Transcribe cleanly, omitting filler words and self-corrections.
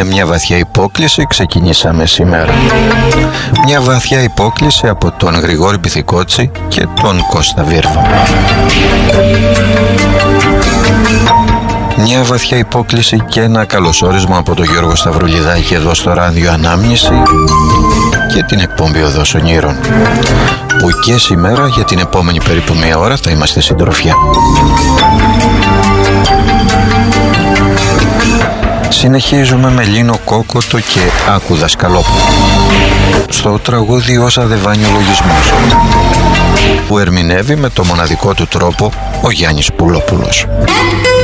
με μια βαθιά υπόκλιση ξεκινήσαμε σήμερα. Μια βαθιά υπόκλιση από τον Γρηγόρη Πυθικότσι και τον Κώστα Βίρβο. Μια βαθιά υπόκλιση και ένα καλωσόρισμα από τον Γιώργο Σταυρουλιδάκη εδώ στο ράδιο Ανάμνηση και την εκπομπή Οδός Ονείρων, που και σήμερα για την επόμενη περίπου μία ώρα θα είμαστε συντροφιά. Συνεχίζουμε με Λίνο Κόκοτο και Άκου Δασκαλόπουλο στο τραγούδι «Όσα δε βάνει ο λογισμός», που ερμηνεύει με το μοναδικό του τρόπο ο Γιάννης Πουλόπουλος.